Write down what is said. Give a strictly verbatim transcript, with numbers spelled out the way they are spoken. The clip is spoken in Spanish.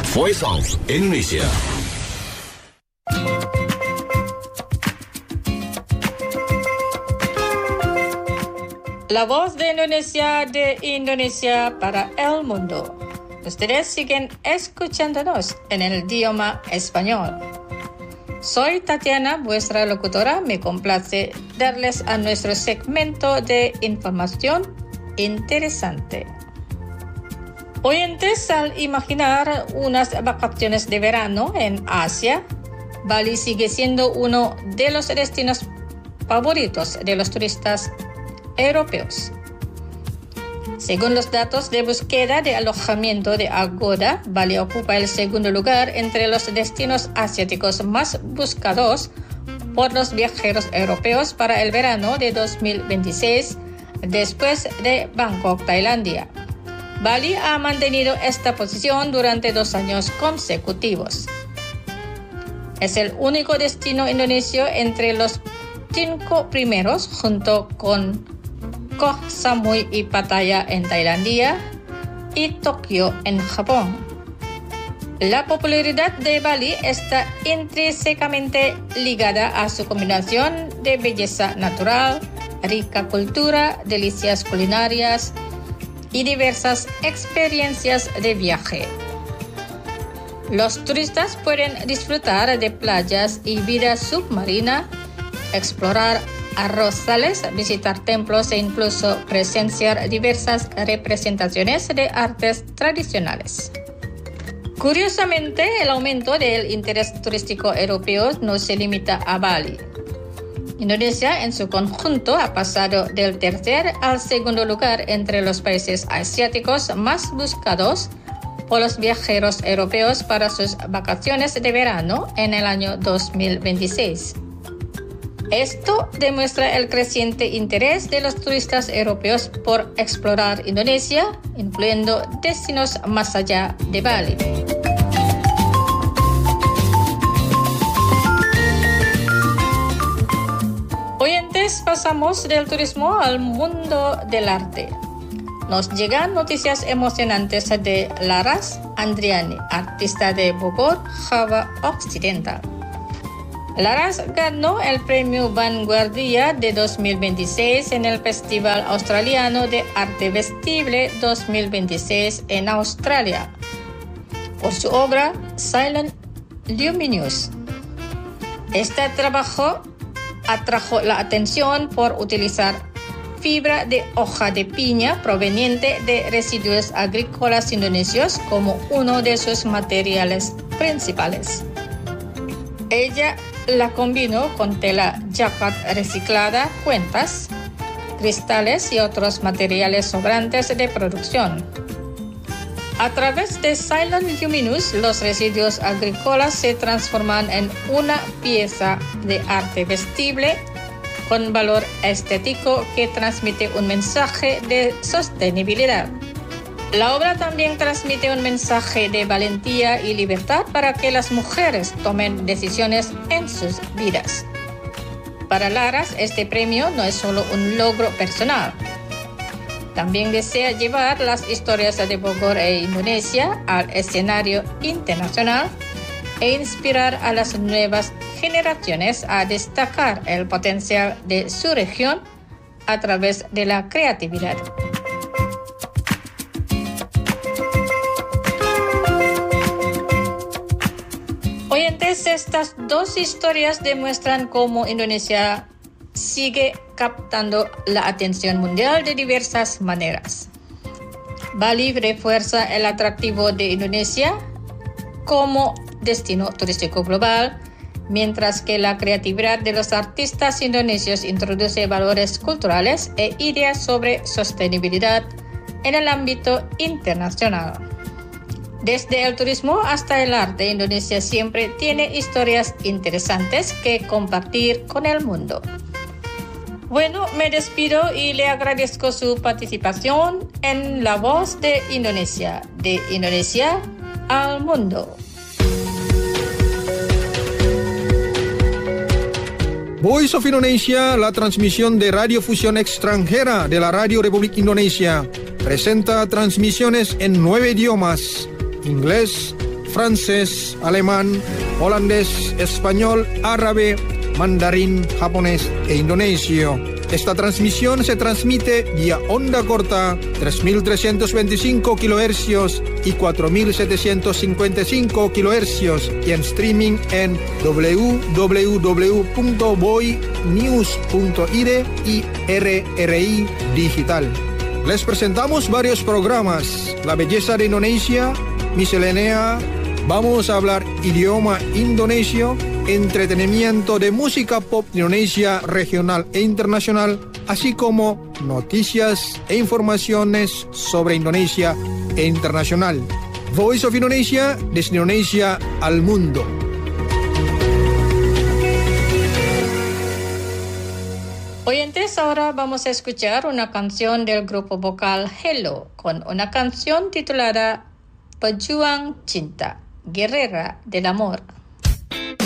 Voice of Indonesia. La voz de Indonesia de Indonesia para el mundo. Ustedes siguen escuchándonos en el idioma español. Soy Tatiana, vuestra locutora. Me complace darles a nuestro segmento de información interesante. Oyentes, al imaginar unas vacaciones de verano en Asia, Bali sigue siendo uno de los destinos favoritos de los turistas europeos. Según los datos de búsqueda de alojamiento de Agoda, Bali ocupa el segundo lugar entre los destinos asiáticos más buscados por los viajeros europeos para el verano de dos mil veintiséis, después de Bangkok, Tailandia. Bali ha mantenido esta posición durante dos años consecutivos. Es el único destino indonesio entre los cinco primeros, junto con Koh Samui y Pattaya en Tailandia y Tokio en Japón. La popularidad de Bali está intrínsecamente ligada a su combinación de belleza natural, rica cultura, delicias culinarias y diversas experiencias de viaje. Los turistas pueden disfrutar de playas y vida submarina, explorar arrozales, visitar templos e incluso presenciar diversas representaciones de artes tradicionales. Curiosamente, el aumento del interés turístico europeo no se limita a Bali. Indonesia en su conjunto ha pasado del tercer al segundo lugar entre los países asiáticos más buscados por los viajeros europeos para sus vacaciones de verano en el año dos mil veintiséis. Esto demuestra el creciente interés de los turistas europeos por explorar Indonesia, incluyendo destinos más allá de Bali. Oyentes, pasamos del turismo al mundo del arte. Nos llegan noticias emocionantes de Laras Andriani, artista de Bogor, Java Occidental. Laras ganó el premio Vanguardia de dos mil veintiséis en el Festival Australiano de Arte Vestible dos mil veintiséis en Australia por su obra Silent Luminous. Este trabajo atrajo la atención por utilizar fibra de hoja de piña proveniente de residuos agrícolas indonesios como uno de sus materiales principales. Ella la combinó con tela jacquard reciclada, cuentas, cristales y otros materiales sobrantes de producción. A través de Silent Luminous, los residuos agrícolas se transforman en una pieza de arte vestible con valor estético que transmite un mensaje de sostenibilidad. La obra también transmite un mensaje de valentía y libertad para que las mujeres tomen decisiones en sus vidas. Para Laras, este premio no es solo un logro personal. También desea llevar las historias de Bogor e Indonesia al escenario internacional e inspirar a las nuevas generaciones a destacar el potencial de su región a través de la creatividad. Oyentes, estas dos historias demuestran cómo Indonesia sigue captando la atención mundial de diversas maneras. Bali refuerza el atractivo de Indonesia como destino turístico global, mientras que la creatividad de los artistas indonesios introduce valores culturales e ideas sobre sostenibilidad en el ámbito internacional. Desde el turismo hasta el arte, Indonesia siempre tiene historias interesantes que compartir con el mundo. Bueno, me despido y le agradezco su participación en La Voz de Indonesia, de Indonesia al mundo. Voice of Indonesia, la transmisión de radiofusión extranjera de la Radio Republik Indonesia, presenta transmisiones en nueve idiomas: inglés, francés, alemán, holandés, español, árabe, mandarín, japonés e indonesio. Esta transmisión se transmite vía onda corta tres mil trescientos veinticinco kilohercios y cuatro mil setecientos cincuenta y cinco kilohercios y en streaming en w w w punto boy news punto i d y R R I Digital. Les presentamos varios programas: La belleza de Indonesia, Miscelánea, vamos a hablar idioma indonesio, entretenimiento de música pop de Indonesia regional e internacional, así como noticias e informaciones sobre Indonesia e internacional. Voice of Indonesia, desde Indonesia al mundo. Oyentes, ahora vamos a escuchar una canción del grupo vocal Hello con una canción titulada Pejuang Cinta, Guerrera del Amor.